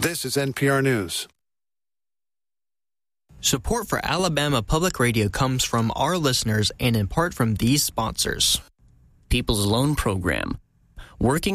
This is NPR News. Support for Alabama Public Radio comes from our listeners and in part from these sponsors. People's Loan Program, working